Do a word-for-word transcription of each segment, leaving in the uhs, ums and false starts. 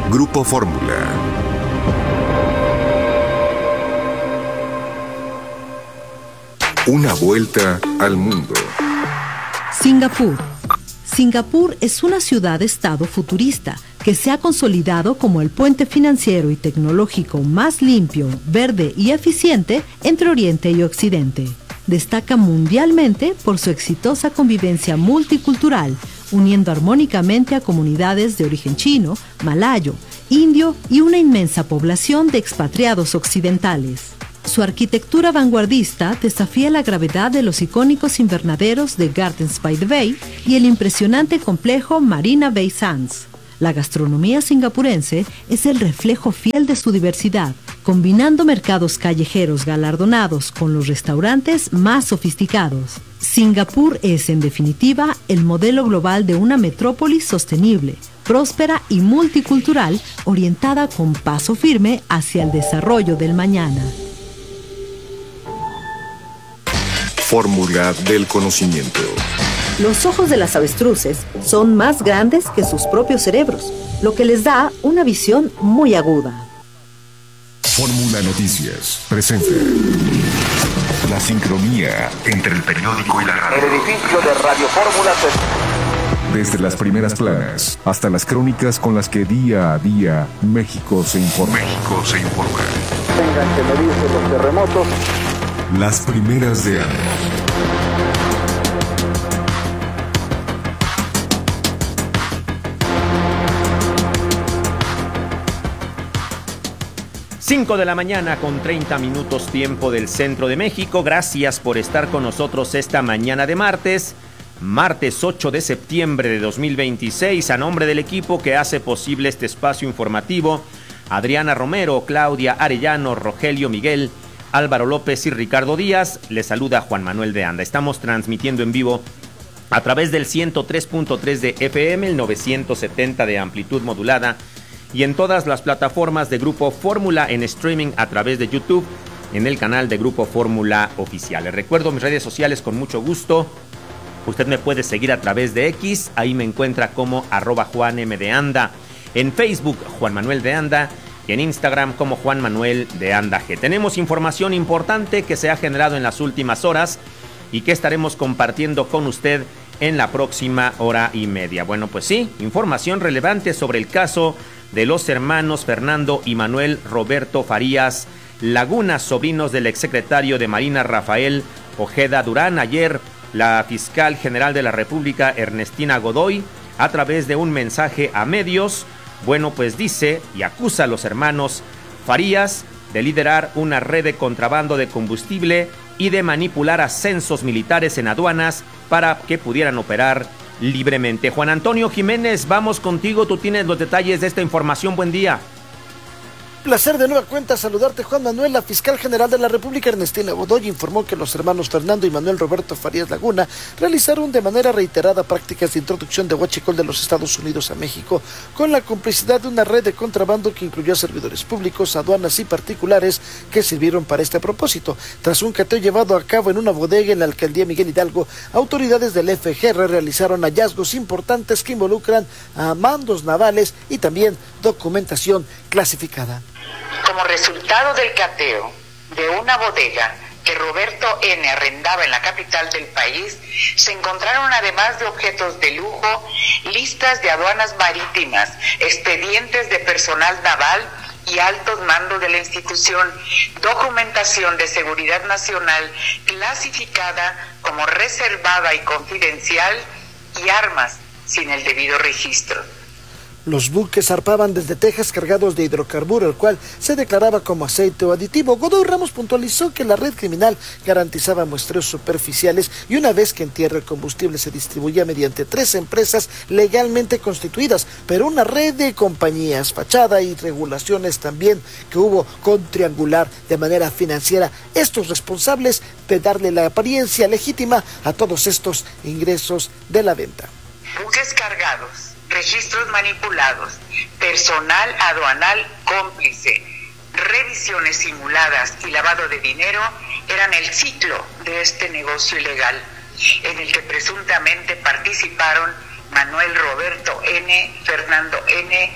Grupo Fórmula. Una vuelta al mundo. Singapur. Singapur es una ciudad-estado futurista que se ha consolidado como el puente financiero y tecnológico más limpio, verde y eficiente entre Oriente y Occidente. Destaca mundialmente por su exitosa convivencia multicultural, uniendo armónicamente a comunidades de origen chino, malayo, indio y una inmensa población de expatriados occidentales. Su arquitectura vanguardista desafía la gravedad de los icónicos invernaderos de Gardens by the Bay y el impresionante complejo Marina Bay Sands. La gastronomía singapurense es el reflejo fiel de su diversidad, combinando mercados callejeros galardonados con los restaurantes más sofisticados. Singapur es, en definitiva, el modelo global de una metrópolis sostenible, próspera y multicultural, orientada con paso firme hacia el desarrollo del mañana. Fórmula del conocimiento. Los ojos de las avestruces son más grandes que sus propios cerebros, lo que les da una visión muy aguda. Fórmula Noticias presenta la sincronía entre el periódico y la radio. El edificio de Radio Fórmula se... Desde las primeras planas hasta las crónicas con las que día a día México se informa. México se informa. Tengan que medirse los terremotos. Las primeras de año. cinco de la mañana con treinta minutos tiempo del centro de México. Gracias por estar con nosotros esta mañana de martes, martes ocho de septiembre de dos mil veintiséis. A nombre del equipo que hace posible este espacio informativo, Adriana Romero, Claudia Arellano, Rogelio Miguel, Álvaro López y Ricardo Díaz, les saluda Juan Manuel de Anda. Estamos transmitiendo en vivo a través del ciento tres punto tres de F M, el novecientos setenta de amplitud modulada y en todas las plataformas de Grupo Fórmula en streaming a través de YouTube en el canal de Grupo Fórmula Oficial. Les recuerdo mis redes sociales con mucho gusto. Usted me puede seguir a través de X, ahí me encuentra como arroba Juan M de Anda. En Facebook, Juan Manuel de Anda. Y en Instagram como Juan Manuel de Anda G. Tenemos información importante que se ha generado en las últimas horas y que estaremos compartiendo con usted en la próxima hora y media. Bueno, pues sí, información relevante sobre el caso de los hermanos Fernando y Manuel Roberto Farías Laguna, sobrinos del exsecretario de Marina Rafael Ojeda Durán. Ayer, la fiscal general de la República, Ernestina Godoy, a través de un mensaje a medios, bueno, pues dice y acusa a los hermanos Farías de liderar una red de contrabando de combustible y de manipular ascensos militares en aduanas para que pudieran operar libremente. Juan Antonio Jiménez, vamos contigo, tú tienes los detalles de esta información. Buen día. Placer de nueva cuenta saludarte, Juan Manuel. La fiscal general de la República, Ernestina Godoy, informó que los hermanos Fernando y Manuel Roberto Farías Laguna realizaron de manera reiterada prácticas de introducción de huachicol de los Estados Unidos a México, con la complicidad de una red de contrabando que incluyó a servidores públicos, aduanas y particulares que sirvieron para este propósito. Tras un cateo llevado a cabo en una bodega en la alcaldía Miguel Hidalgo, autoridades del F G R realizaron hallazgos importantes que involucran a mandos navales y también documentación clasificada. Como resultado del cateo de una bodega que Roberto N. arrendaba en la capital del país, se encontraron, además de objetos de lujo, listas de aduanas marítimas, expedientes de personal naval y altos mandos de la institución, documentación de seguridad nacional clasificada como reservada y confidencial y armas sin el debido registro. Los buques zarpaban desde Texas cargados de hidrocarburo, el cual se declaraba como aceite o aditivo. Godoy Ramos puntualizó que la red criminal garantizaba muestreos superficiales y una vez que en tierra el combustible se distribuía mediante tres empresas legalmente constituidas, pero una red de compañías, fachada y regulaciones también que hubo con triangular de manera financiera estos responsables de darle la apariencia legítima a todos estos ingresos de la venta. Buques cargados, registros manipulados, personal aduanal cómplice, revisiones simuladas y lavado de dinero eran el ciclo de este negocio ilegal, en el que presuntamente participaron Manuel Roberto N., Fernando N. y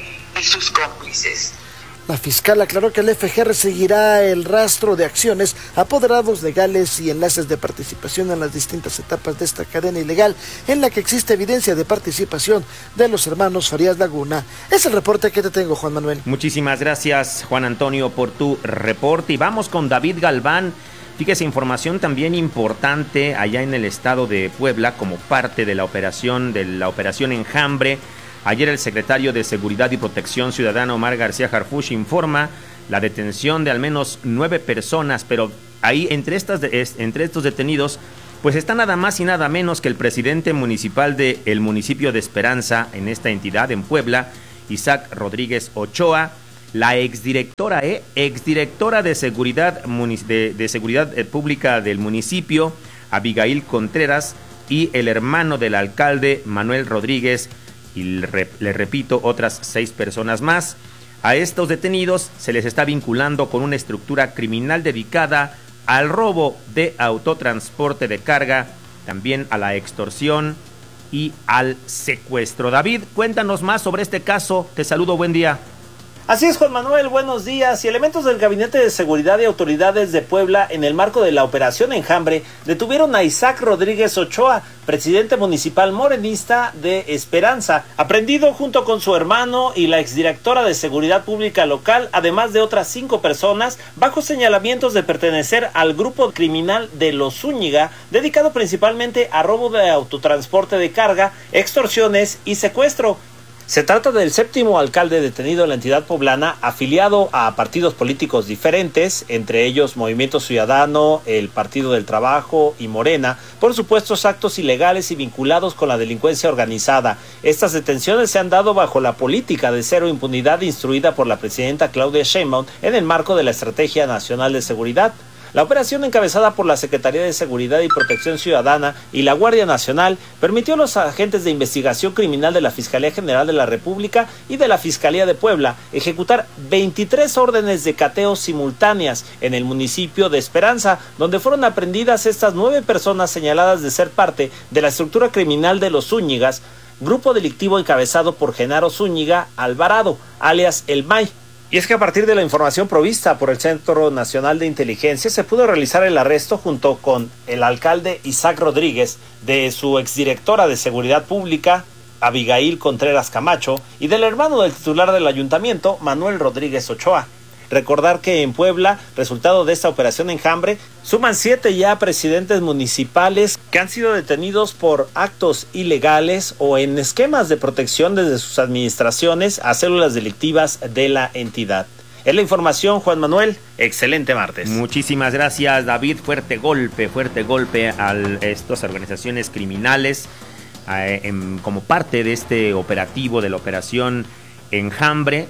y sus cómplices. La fiscal aclaró que el F G R seguirá el rastro de acciones, apoderados legales y enlaces de participación en las distintas etapas de esta cadena ilegal en la que existe evidencia de participación de los hermanos Farías Laguna. Es el reporte que te tengo, Juan Manuel. Muchísimas gracias, Juan Antonio, por tu reporte. Y vamos con David Galván. Fíjese, información también importante allá en el estado de Puebla como parte de la operación, de la operación Enjambre. Ayer el secretario de Seguridad y Protección Ciudadana, Omar García Harfuch, informa la detención de al menos nueve personas, pero ahí entre, estas, entre estos detenidos, pues está nada más y nada menos que el presidente municipal del municipio de Esperanza, en esta entidad, en Puebla, Isaac Rodríguez Ochoa, la exdirectora, eh, exdirectora de Seguridad, de, de Seguridad Pública del municipio, Abigail Contreras, y el hermano del alcalde, Manuel Rodríguez, y le, le repito, otras seis personas más. A estos detenidos se les está vinculando con una estructura criminal dedicada al robo de autotransporte de carga, también a la extorsión y al secuestro. David, cuéntanos más sobre este caso. Te saludo, buen día. Así es, Juan Manuel, buenos días. Y elementos del Gabinete de Seguridad y Autoridades de Puebla, en el marco de la Operación Enjambre, detuvieron a Isaac Rodríguez Ochoa, presidente municipal morenista de Esperanza, aprehendido junto con su hermano y la exdirectora de Seguridad Pública local, además de otras cinco personas, bajo señalamientos de pertenecer al grupo criminal de Los Zúñiga, dedicado principalmente a robo de autotransporte de carga, extorsiones y secuestro. Se trata del séptimo alcalde detenido en la entidad poblana, afiliado a partidos políticos diferentes, entre ellos Movimiento Ciudadano, el Partido del Trabajo y Morena, por supuestos actos ilegales y vinculados con la delincuencia organizada. Estas detenciones se han dado bajo la política de cero impunidad instruida por la presidenta Claudia Sheinbaum en el marco de la Estrategia Nacional de Seguridad. La operación, encabezada por la Secretaría de Seguridad y Protección Ciudadana y la Guardia Nacional, permitió a los agentes de investigación criminal de la Fiscalía General de la República y de la Fiscalía de Puebla ejecutar veintitrés órdenes de cateo simultáneas en el municipio de Esperanza, donde fueron aprehendidas estas nueve personas señaladas de ser parte de la estructura criminal de Los Zúñigas, grupo delictivo encabezado por Genaro Zúñiga Alvarado, alias El May. Y es que a partir de la información provista por el Centro Nacional de Inteligencia se pudo realizar el arresto junto con el alcalde Isaac Rodríguez, de su exdirectora de Seguridad Pública, Abigail Contreras Camacho, y del hermano del titular del ayuntamiento, Manuel Rodríguez Ochoa. Recordar que en Puebla, resultado de esta operación Enjambre, suman siete ya presidentes municipales que han sido detenidos por actos ilegales o en esquemas de protección desde sus administraciones a células delictivas de la entidad. Es la información, Juan Manuel. Excelente martes. Muchísimas gracias, David. Fuerte golpe, fuerte golpe a estas organizaciones criminales eh, en, como parte de este operativo, de la operación Enjambre.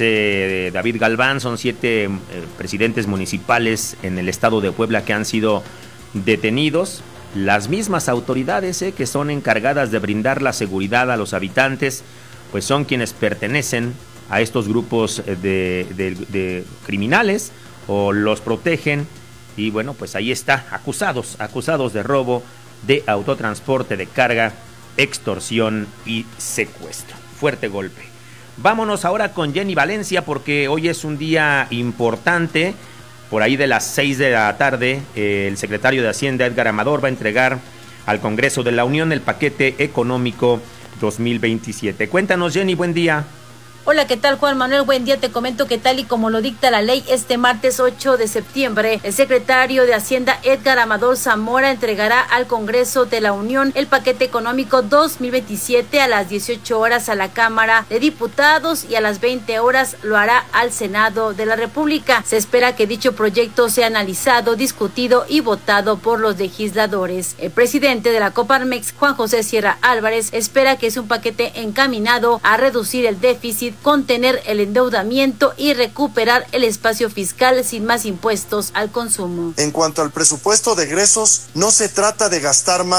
Dice David Galván, son siete eh, presidentes municipales en el estado de Puebla que han sido detenidos. Las mismas autoridades eh, que son encargadas de brindar la seguridad a los habitantes, pues son quienes pertenecen a estos grupos de, de, de criminales o los protegen. Y bueno, pues ahí está, acusados, acusados de robo, de autotransporte de carga, extorsión y secuestro. Fuerte golpe. Vámonos ahora con Jenny Valencia, porque hoy es un día importante. Por ahí de las seis de la tarde, eh, el secretario de Hacienda, Edgar Amador, va a entregar al Congreso de la Unión el paquete económico dos mil veintisiete. Cuéntanos, Jenny, buen día. Hola, ¿qué tal, Juan Manuel? Buen día. Te comento que tal y como lo dicta la ley, este martes ocho de septiembre, el secretario de Hacienda, Edgar Amador Zamora, entregará al Congreso de la Unión el paquete económico dos mil veintisiete a las dieciocho horas a la Cámara de Diputados y a las veinte horas lo hará al Senado de la República. Se espera que dicho proyecto sea analizado, discutido y votado por los legisladores. El presidente de la Coparmex, Juan José Sierra Álvarez, espera que es un paquete encaminado a reducir el déficit, contener el endeudamiento y recuperar el espacio fiscal sin más impuestos al consumo. En cuanto al presupuesto de egresos, no se trata de gastar más,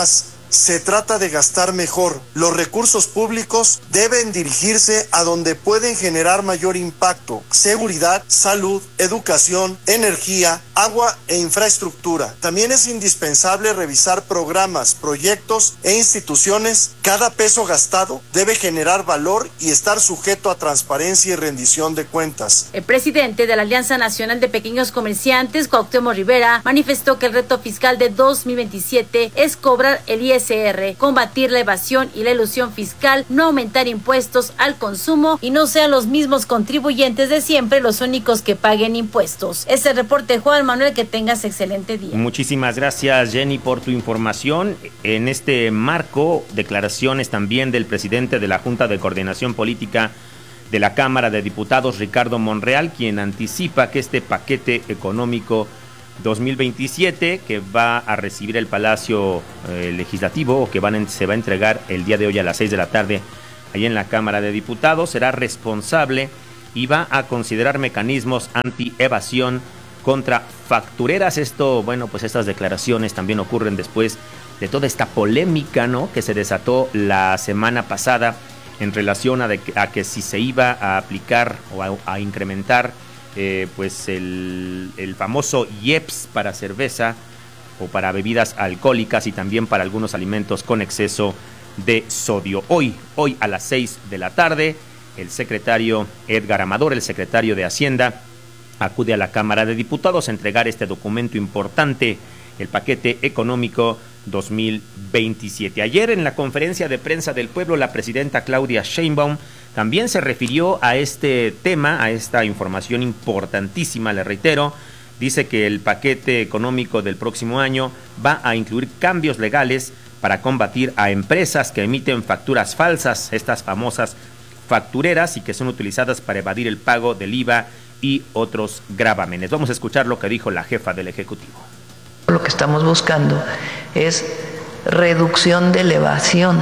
Se trata de gastar mejor. Los recursos públicos deben dirigirse a donde pueden generar mayor impacto: seguridad, salud, educación, energía, agua e infraestructura. También es indispensable revisar programas, proyectos e instituciones. Cada peso gastado debe generar valor y estar sujeto a transparencia y rendición de cuentas. El presidente de la Alianza Nacional de Pequeños Comerciantes, Cuauhtémoc Rivera, manifestó que el reto fiscal de dos mil veintisiete es cobrar el I S R, combatir la evasión y la elusión fiscal, no aumentar impuestos al consumo y no sean los mismos contribuyentes de siempre los únicos que paguen impuestos. Es el reporte, Juan Manuel, que tengas excelente día. Muchísimas gracias, Jenny, por tu información. En este marco, declaraciones también del presidente de la Junta de Coordinación Política de la Cámara de Diputados, Ricardo Monreal, quien anticipa que este paquete económico dos mil veintisiete que va a recibir el Palacio eh, Legislativo, o que van en, se va a entregar el día de hoy a las seis de la tarde ahí en la Cámara de Diputados, será responsable y va a considerar mecanismos anti-evasión contra factureras. Esto, bueno, pues estas declaraciones también ocurren después de toda esta polémica, ¿no?, que se desató la semana pasada en relación a, de, a que si se iba a aplicar o a, a incrementar eh, pues el, el famoso I E P S para cerveza o para bebidas alcohólicas y también para algunos alimentos con exceso de sodio. Hoy, hoy a las seis de la tarde, el secretario Edgar Amador, el secretario de Hacienda, acude a la Cámara de Diputados a entregar este documento importante, el paquete económico dos mil veintisiete. Ayer en la conferencia de prensa del pueblo, la presidenta Claudia Sheinbaum también se refirió a este tema, a esta información importantísima, le reitero. Dice que el paquete económico del próximo año va a incluir cambios legales para combatir a empresas que emiten facturas falsas, estas famosas factureras, y que son utilizadas para evadir el pago del I V A y otros gravámenes. Vamos a escuchar lo que dijo la jefa del Ejecutivo. Lo que estamos buscando es reducción de la evasión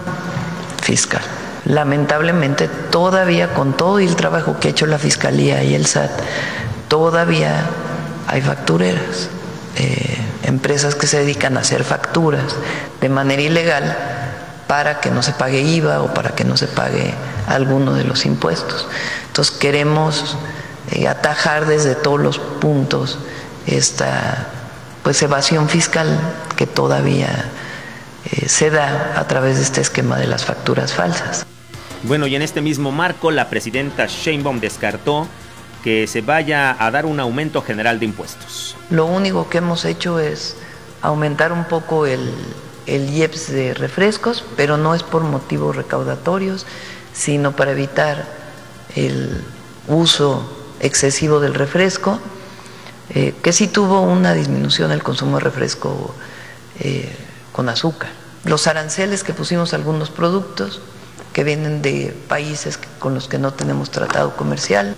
fiscal. Lamentablemente, todavía con todo el trabajo que ha hecho la Fiscalía y el S A T, todavía hay factureras, eh, empresas que se dedican a hacer facturas de manera ilegal para que no se pague I V A o para que no se pague alguno de los impuestos. Entonces queremos eh, atajar desde todos los puntos esta pues evasión fiscal que todavía eh, se da a través de este esquema de las facturas falsas. Bueno, y en este mismo marco, la presidenta Sheinbaum descartó que se vaya a dar un aumento general de impuestos. Lo único que hemos hecho es aumentar un poco el, el I E P S de refrescos, pero no es por motivos recaudatorios, sino para evitar el uso excesivo del refresco, eh, que sí tuvo una disminución del consumo de refresco eh, con azúcar. Los aranceles que pusimos a algunos productos que vienen de países con los que no tenemos tratado comercial.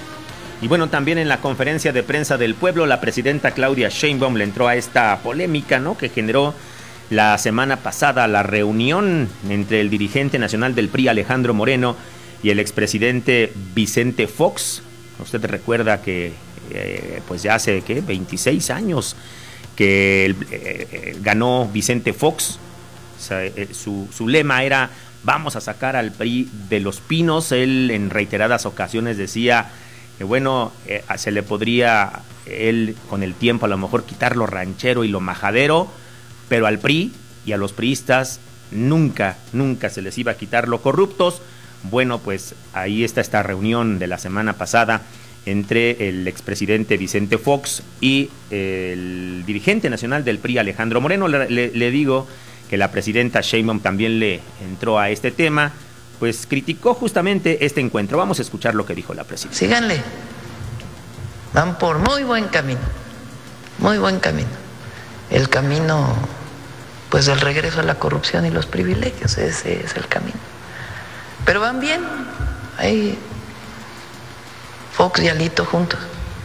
Y bueno, también en la conferencia de prensa del pueblo, la presidenta Claudia Sheinbaum le entró a esta polémica, ¿no?, que generó la semana pasada la reunión entre el dirigente nacional del P R I, Alejandro Moreno, y el expresidente Vicente Fox. Usted recuerda que eh, pues ya hace ¿qué? veintiséis años que el, eh, ganó Vicente Fox. O sea, eh, su, su lema era: vamos a sacar al P R I de los pinos. Él en reiteradas ocasiones decía que bueno, eh, se le podría él con el tiempo a lo mejor quitar lo ranchero y lo majadero, pero al P R I y a los priistas nunca, nunca se les iba a quitar lo corruptos. Bueno, pues ahí está esta reunión de la semana pasada entre el expresidente Vicente Fox y el dirigente nacional del P R I, Alejandro Moreno. Le, le, le digo que la presidenta Sheinbaum también le entró a este tema, pues criticó justamente este encuentro. Vamos a escuchar lo que dijo la presidenta. Síganle, van por muy buen camino, muy buen camino. El camino, pues, del regreso a la corrupción y los privilegios, ese es el camino. Pero van bien, ahí Fox y Alito juntos.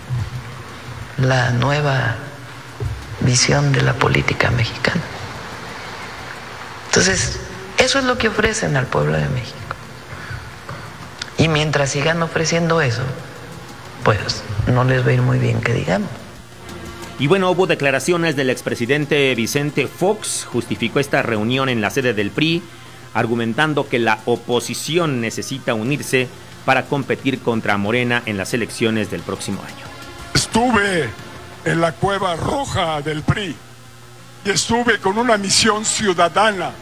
La nueva visión de la política mexicana. Entonces, eso es lo que ofrecen al pueblo de México. Y mientras sigan ofreciendo eso, pues no les va a ir muy bien, que digamos. Y bueno, hubo declaraciones del expresidente Vicente Fox, justificó esta reunión en la sede del P R I, argumentando que la oposición necesita unirse para competir contra Morena en las elecciones del próximo año. Estuve en la Cueva Roja del P R I y estuve con una misión ciudadana.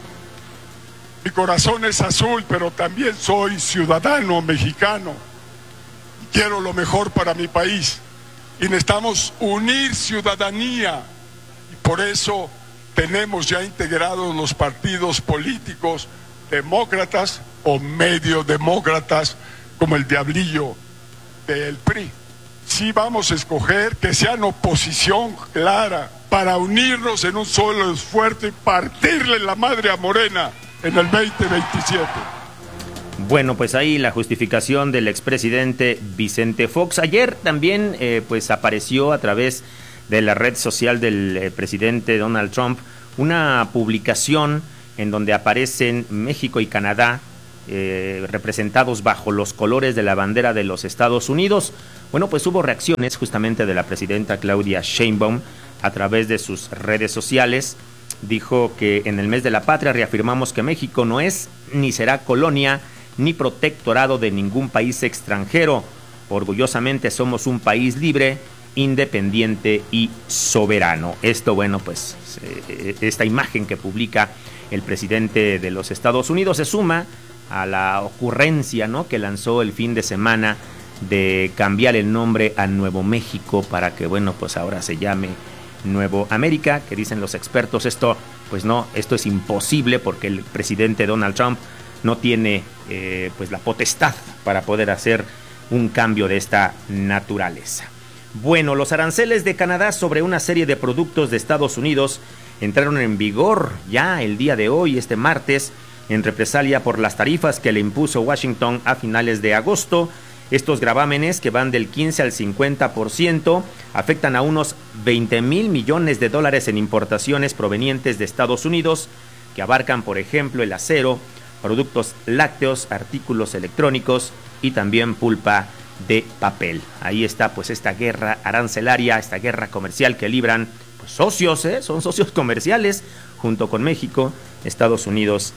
Mi corazón es azul, pero también soy ciudadano mexicano. Quiero lo mejor para mi país y necesitamos unir ciudadanía. Y por eso tenemos ya integrados los partidos políticos demócratas o medio demócratas, como el diablillo del P R I. Sí vamos a escoger que sean oposición clara para unirnos en un solo esfuerzo y partirle la madre a Morena en el veinte veintisiete. Bueno, pues ahí la justificación del expresidente Vicente Fox. Ayer también eh, pues apareció a través de la red social del eh, presidente Donald Trump una publicación en donde aparecen México y Canadá eh, representados bajo los colores de la bandera de los Estados Unidos. Bueno, pues hubo reacciones justamente de la presidenta Claudia Sheinbaum a través de sus redes sociales. Dijo que en el mes de la patria reafirmamos que México no es ni será colonia ni protectorado de ningún país extranjero. Orgullosamente somos un país libre, independiente y soberano. Esto, bueno, pues eh, esta imagen que publica el presidente de los Estados Unidos se suma a la ocurrencia, ¿no?, que lanzó el fin de semana de cambiar el nombre a Nuevo México para que, bueno, pues ahora se llame Nuevo América, que dicen los expertos, esto, pues no, esto es imposible porque el presidente Donald Trump no tiene eh, pues la potestad para poder hacer un cambio de esta naturaleza. Bueno, los aranceles de Canadá sobre una serie de productos de Estados Unidos entraron en vigor ya el día de hoy, este martes, en represalia por las tarifas que le impuso Washington a finales de agosto. Estos gravámenes, que van del quince al cincuenta por ciento, afectan a unos veinte mil millones de dólares en importaciones provenientes de Estados Unidos, que abarcan, por ejemplo, el acero, productos lácteos, artículos electrónicos y también pulpa de papel. Ahí está pues esta guerra arancelaria, esta guerra comercial que libran pues, socios, ¿eh? son socios comerciales junto con México, Estados Unidos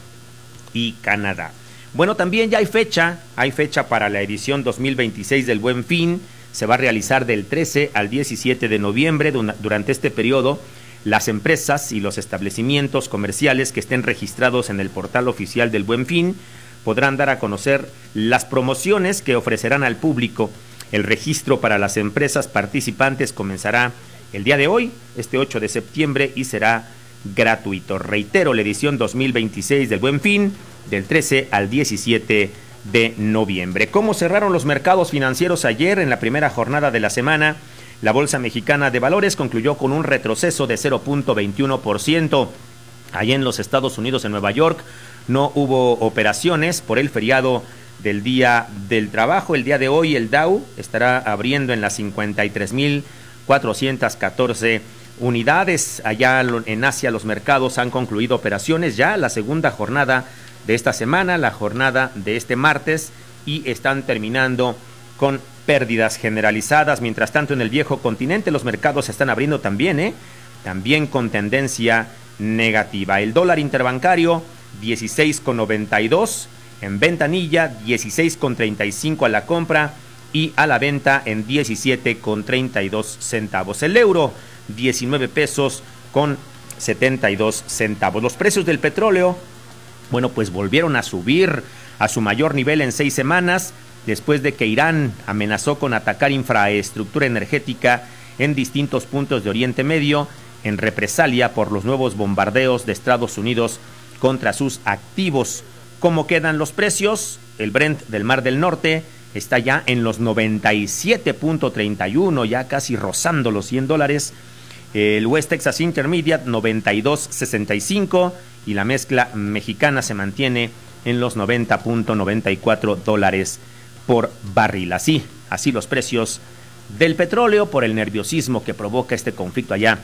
y Canadá. Bueno, también ya hay fecha, hay fecha para la edición dos mil veintiséis del Buen Fin. Se va a realizar del trece al diecisiete de noviembre. Durante este periodo, las empresas y los establecimientos comerciales que estén registrados en el portal oficial del Buen Fin podrán dar a conocer las promociones que ofrecerán al público. El registro para las empresas participantes comenzará el día de hoy, este ocho de septiembre, y será gratuito. Reitero, la edición dos mil veintiséis del Buen Fin, del trece al diecisiete de noviembre. ¿Cómo cerraron los mercados financieros ayer en la primera jornada de la semana? La Bolsa Mexicana de Valores concluyó con un retroceso de cero punto veintiuno por ciento. Allá en los Estados Unidos, en Nueva York, no hubo operaciones por el feriado del Día del Trabajo. El día de hoy el Dow estará abriendo en las cincuenta y tres mil cuatrocientas catorce unidades. Allá en Asia los mercados han concluido operaciones ya la segunda jornada de esta semana, la jornada de este martes, y están terminando con pérdidas generalizadas. Mientras tanto, en el viejo continente los mercados se están abriendo también, ¿eh? también con tendencia negativa. El dólar interbancario dieciséis con noventa y dos, en ventanilla dieciséis con treinta y cinco a la compra y a la venta en diecisiete con treinta y dos centavos. El euro diecinueve pesos con setenta y dos centavos. Los precios del petróleo, bueno, pues volvieron a subir a su mayor nivel en seis semanas, después de que Irán amenazó con atacar infraestructura energética en distintos puntos de Oriente Medio, en represalia por los nuevos bombardeos de Estados Unidos contra sus activos. ¿Cómo quedan los precios? El Brent del Mar del Norte está ya en los noventa y siete punto treinta y uno, ya casi rozando los cien dólares. El West Texas Intermediate noventa y dos sesenta y cinco y la mezcla mexicana se mantiene en los noventa punto noventa y cuatro dólares por barril. Así, así los precios del petróleo por el nerviosismo que provoca este conflicto allá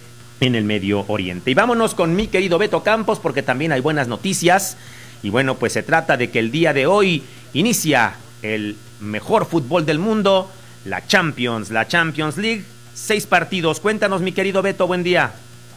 en el Medio Oriente. Y vámonos con mi querido Beto Campos, porque también hay buenas noticias. Y bueno, pues se trata de que el día de hoy inicia el mejor fútbol del mundo, la Champions, la Champions League. seis partidos. Cuéntanos, mi querido Beto, buen día.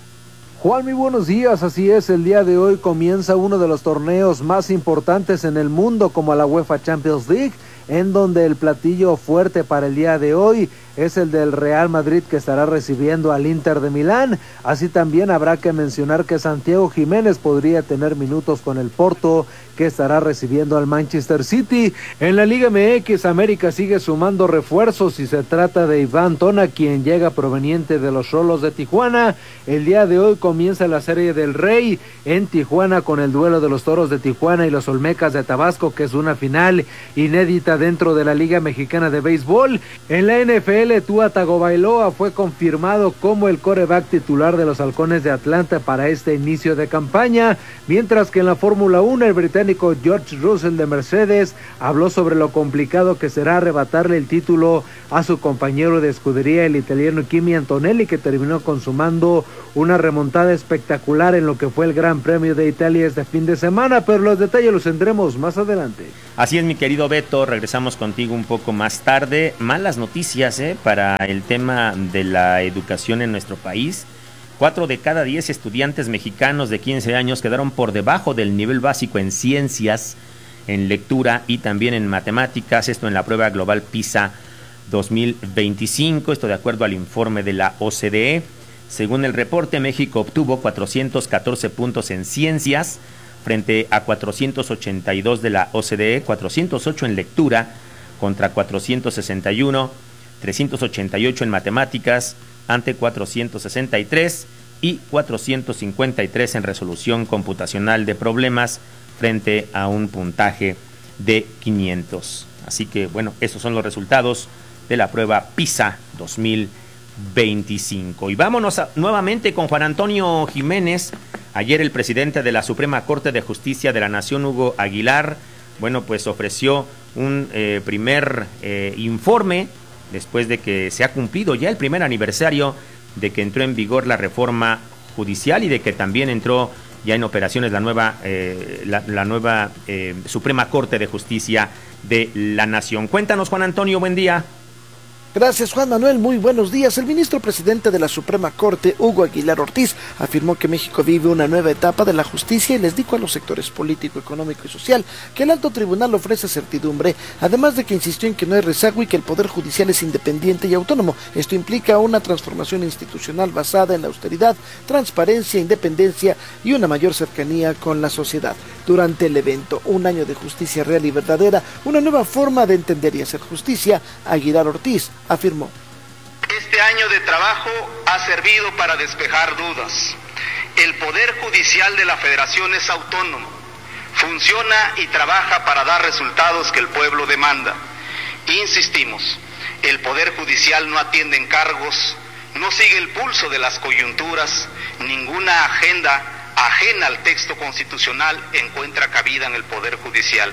Juan, muy buenos días, así es, el día de hoy comienza uno de los torneos más importantes en el mundo, como la UEFA Champions League, en donde el platillo fuerte para el día de hoy es el del Real Madrid, que estará recibiendo al Inter de Milán. Así también habrá que mencionar que Santiago Jiménez podría tener minutos con el Porto, que estará recibiendo al Manchester City. En la Liga M X, América sigue sumando refuerzos y se trata de Iván Tona, quien llega proveniente de los Xolos de Tijuana. El día de hoy comienza la Serie del Rey en Tijuana con el duelo de los Toros de Tijuana y los Olmecas de Tabasco, que es una final inédita dentro de la Liga Mexicana de Béisbol. En la N F L, Tua Tagovailoa fue confirmado como el quarterback titular de los Halcones de Atlanta para este inicio de campaña, mientras que en la Fórmula uno el británico George Russell de Mercedes habló sobre lo complicado que será arrebatarle el título a su compañero de escudería, el italiano Kimi Antonelli, que terminó consumando una remontada espectacular en lo que fue el Gran Premio de Italia este fin de semana, pero los detalles los tendremos más adelante. Así es, mi querido Beto, regresamos contigo un poco más tarde. Malas noticias ¿eh? para el tema de la educación en nuestro país. Cuatro de cada diez estudiantes mexicanos de quince años quedaron por debajo del nivel básico en ciencias, en lectura y también en matemáticas, esto en la prueba global PISA dos mil veinticinco, esto de acuerdo al informe de la O C D E. Según el reporte, México obtuvo cuatrocientos catorce puntos en ciencias, frente a cuatrocientos ochenta y dos de la O C D E, cuatrocientos ocho en lectura contra cuatrocientos sesenta y uno, trescientos ochenta y ocho en matemáticas ante cuatrocientos sesenta y tres y cuatrocientos cincuenta y tres en resolución computacional de problemas frente a un puntaje de quinientos. Así que bueno, esos son los resultados de la prueba PISA dos mil veinticinco. Y vámonos a, nuevamente con Juan Antonio Jiménez. Ayer el presidente de la Suprema Corte de Justicia de la Nación, Hugo Aguilar, bueno, pues ofreció un eh, primer eh, informe después de que se ha cumplido ya el primer aniversario de que entró en vigor la reforma judicial y de que también entró ya en operaciones la nueva, eh, la, la nueva eh, Suprema Corte de Justicia de la Nación. Cuéntanos, Juan Antonio, buen día. Gracias, Juan Manuel, muy buenos días. El ministro presidente de la Suprema Corte, Hugo Aguilar Ortiz, afirmó que México vive una nueva etapa de la justicia y les dijo a los sectores político, económico y social que el alto tribunal ofrece certidumbre, además de que insistió en que no hay rezago y que el poder judicial es independiente y autónomo. Esto implica una transformación institucional basada en la austeridad, transparencia, independencia y una mayor cercanía con la sociedad. Durante el evento, un año de justicia real y verdadera, una nueva forma de entender y hacer justicia, Aguilar Ortiz afirmó: este año de trabajo ha servido para despejar dudas. El Poder Judicial de la Federación es autónomo, funciona y trabaja para dar resultados que el pueblo demanda. Insistimos, el Poder Judicial no atiende encargos, no sigue el pulso de las coyunturas, ninguna agenda ajena al texto constitucional encuentra cabida en el Poder Judicial.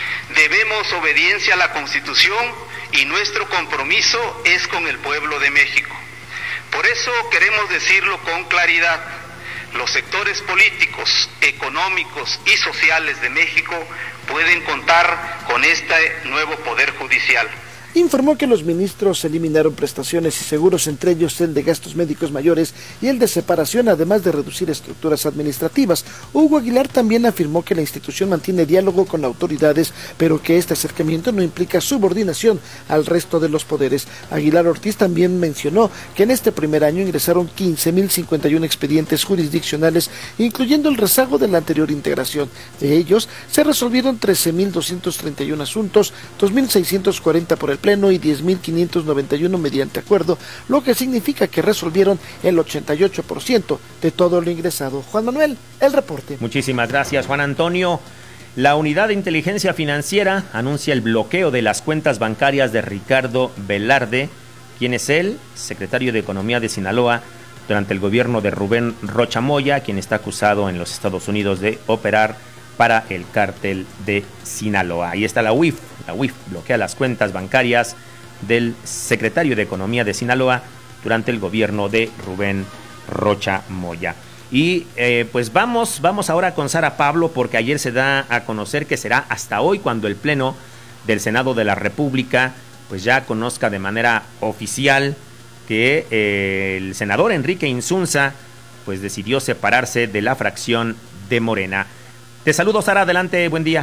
Debemos obediencia a la Constitución y nuestro compromiso es con el pueblo de México. Por eso queremos decirlo con claridad: los sectores políticos, económicos y sociales de México pueden contar con este nuevo Poder Judicial. Informó que los ministros eliminaron prestaciones y seguros, entre ellos el de gastos médicos mayores y el de separación, además de reducir estructuras administrativas. Hugo Aguilar también afirmó que la institución mantiene diálogo con autoridades, pero que este acercamiento no implica subordinación al resto de los poderes. Aguilar Ortiz también mencionó que en este primer año ingresaron quince mil cincuenta y uno expedientes jurisdiccionales, incluyendo el rezago de la anterior integración. De ellos, se resolvieron trece mil doscientos treinta y uno asuntos, dos mil seiscientos cuarenta por el Pleno y diez mil quinientos noventa y uno mediante acuerdo, lo que significa que resolvieron el ochenta y ocho por ciento de todo lo ingresado. Juan Manuel, el reporte. Muchísimas gracias, Juan Antonio. La Unidad de Inteligencia Financiera anuncia el bloqueo de las cuentas bancarias de Ricardo Velarde, quien es el secretario de Economía de Sinaloa durante el gobierno de Rubén Rocha Moya, quien está acusado en los Estados Unidos de operar para el cártel de Sinaloa. Ahí está la U I F. La U I F bloquea las cuentas bancarias del secretario de Economía de Sinaloa durante el gobierno de Rubén Rocha Moya. Y eh, pues vamos, vamos ahora con Sara Pablo, porque ayer se da a conocer que será hasta hoy cuando el Pleno del Senado de la República pues ya conozca de manera oficial que eh, el senador Enrique Insunza pues decidió separarse de la fracción de Morena. Te saludo, Sara, adelante, buen día.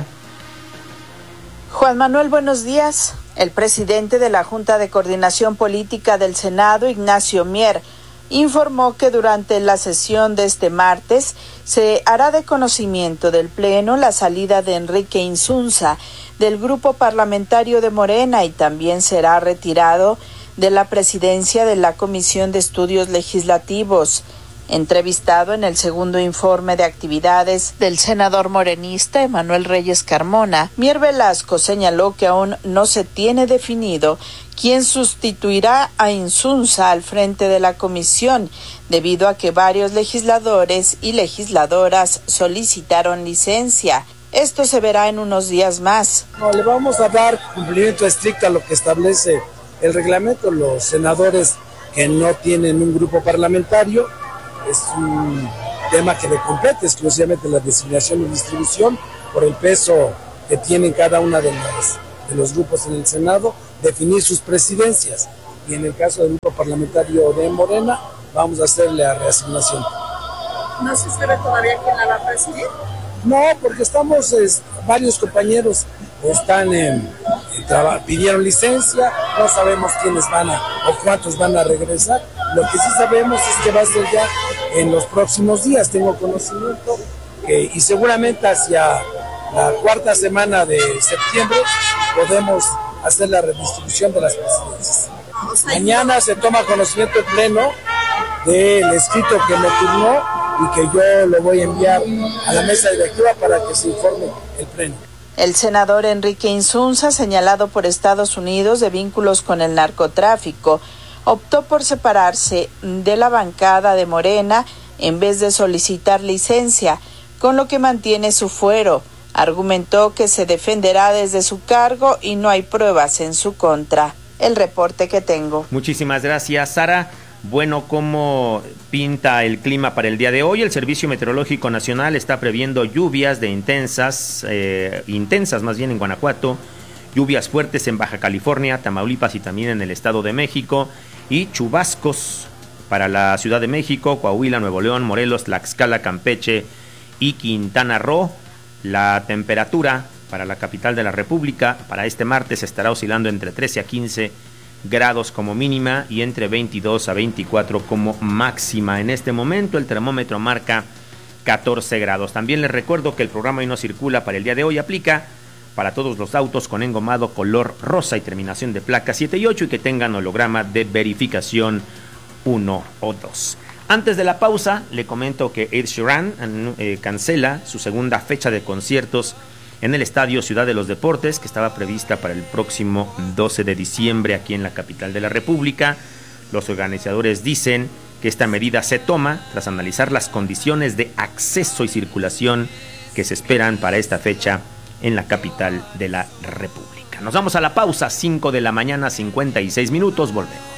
Juan Manuel, buenos días. El presidente de la Junta de Coordinación Política del Senado, Ignacio Mier, informó que durante la sesión de este martes se hará de conocimiento del Pleno la salida de Enrique Insunza del grupo parlamentario de Morena y también será retirado de la presidencia de la Comisión de Estudios Legislativos. Entrevistado en el segundo informe de actividades del senador morenista Emanuel Reyes Carmona, Mier Velasco señaló que aún no se tiene definido quién sustituirá a Insunza al frente de la comisión, debido a que varios legisladores y legisladoras solicitaron licencia. Esto se verá en unos días más. No, le vamos a dar cumplimiento estricto a lo que establece el reglamento. Los senadores que no tienen un grupo parlamentario, es un tema que le compete exclusivamente la designación y distribución por el peso que tienen cada una de, las, de los grupos en el Senado, definir sus presidencias. Y en el caso del grupo parlamentario de Morena, vamos a hacerle la reasignación. ¿No se sabe todavía quién la va a presidir? No, porque estamos, es, varios compañeros están en, en, pidieron licencia, no sabemos quiénes van a, o cuántos van a regresar. Lo que sí sabemos es que va a ser ya en los próximos días, tengo conocimiento, que, y seguramente hacia la cuarta semana de septiembre podemos hacer la redistribución de las presidencias. Mañana se toma conocimiento pleno del escrito que me turnó y que yo lo voy a enviar a la mesa directiva para que se informe el pleno. El senador Enrique Insunza, señalado por Estados Unidos de vínculos con el narcotráfico, optó por separarse de la bancada de Morena en vez de solicitar licencia, con lo que mantiene su fuero. Argumentó que se defenderá desde su cargo y no hay pruebas en su contra. El reporte que tengo. Muchísimas gracias, Sara. Bueno, ¿cómo pinta el clima para el día de hoy? El Servicio Meteorológico Nacional está previendo lluvias de intensas, eh, intensas más bien en Guanajuato, lluvias fuertes en Baja California, Tamaulipas y también en el Estado de México, y chubascos para la Ciudad de México, Coahuila, Nuevo León, Morelos, Tlaxcala, Campeche y Quintana Roo. La temperatura para la capital de la República para este martes estará oscilando entre trece a quince grados como mínima y entre veintidós a veinticuatro como máxima. En este momento el termómetro marca catorce grados. También les recuerdo que el programa Hoy No Circula para el día de hoy aplica para todos los autos con engomado color rosa y terminación de placa siete y ocho y que tengan holograma de verificación uno o dos. Antes de la pausa, le comento que Ed Sheeran eh, cancela su segunda fecha de conciertos en el Estadio Ciudad de los Deportes, que estaba prevista para el próximo doce de diciembre aquí en la capital de la República. Los organizadores dicen que esta medida se toma tras analizar las condiciones de acceso y circulación que se esperan para esta fecha en la capital de la República. Nos vamos a la pausa, cinco de la mañana, cincuenta y seis minutos, volvemos.